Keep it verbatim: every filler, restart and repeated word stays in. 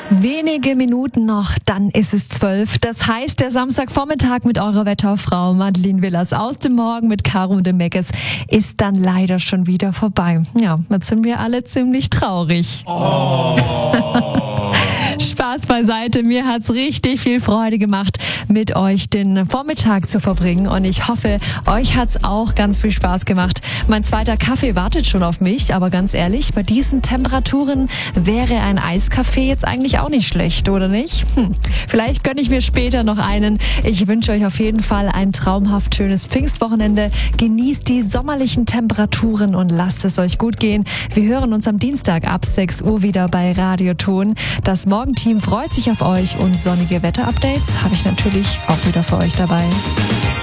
Wenige Minuten noch, dann ist es zwölf. Das heißt, der Samstagvormittag mit eurer Wetterfrau Madeleine Willers aus dem Morgen mit Caro und dem Meckes ist dann leider schon wieder vorbei. Ja, jetzt sind wir alle ziemlich traurig. Oh. Spaß beiseite, mir hat's richtig viel Freude gemacht, mit euch den Vormittag zu verbringen und ich hoffe, euch hat's auch ganz viel Spaß gemacht. Mein zweiter Kaffee wartet schon auf mich, aber ganz ehrlich, bei diesen Temperaturen wäre ein Eiskaffee jetzt eigentlich auch nicht schlecht, oder nicht? Hm. Vielleicht gönne ich mir später noch einen. Ich wünsche euch auf jeden Fall ein traumhaft schönes Pfingstwochenende. Genießt die sommerlichen Temperaturen und lasst es euch gut gehen. Wir hören uns am Dienstag ab sechs Uhr wieder bei Radioton. Das Morgenteam freut sich auf euch und sonnige Wetterupdates habe ich natürlich auch wieder für euch dabei.